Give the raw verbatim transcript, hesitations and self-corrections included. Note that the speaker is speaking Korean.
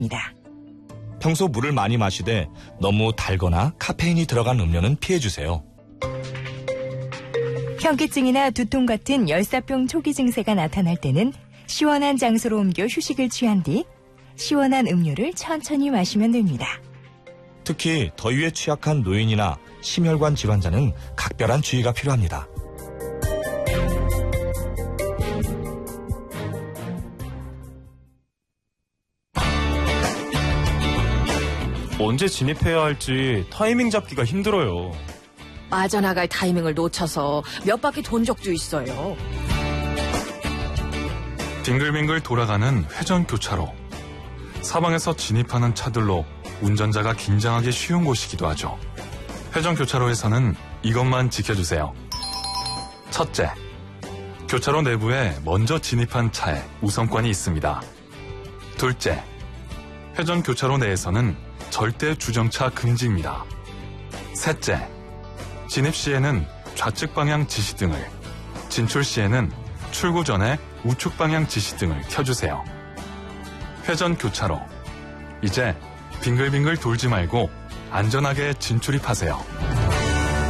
평소 물을 많이 마시되 너무 달거나 카페인이 들어간 음료는 피해주세요. 현기증이나 두통 같은 열사병 초기 증세가 나타날 때는 시원한 장소로 옮겨 휴식을 취한 뒤 시원한 음료를 천천히 마시면 됩니다. 특히 더위에 취약한 노인이나 심혈관 질환자는 각별한 주의가 필요합니다. 언제 진입해야 할지 타이밍 잡기가 힘들어요. 빠져나갈 타이밍을 놓쳐서 몇 바퀴 돈 적도 있어요. 빙글빙글 돌아가는 회전교차로. 사방에서 진입하는 차들로 운전자가 긴장하기 쉬운 곳이기도 하죠. 회전교차로에서는 이것만 지켜주세요. 첫째, 교차로 내부에 먼저 진입한 차에 우선권이 있습니다. 둘째, 회전교차로 내에서는 절대 주정차 금지입니다. 셋째, 진입 시에는 좌측 방향 지시등을, 진출 시에는 출구 전에 우측 방향 지시등을 켜주세요. 회전교차로. 이제 빙글빙글 돌지 말고 안전하게 진출입하세요.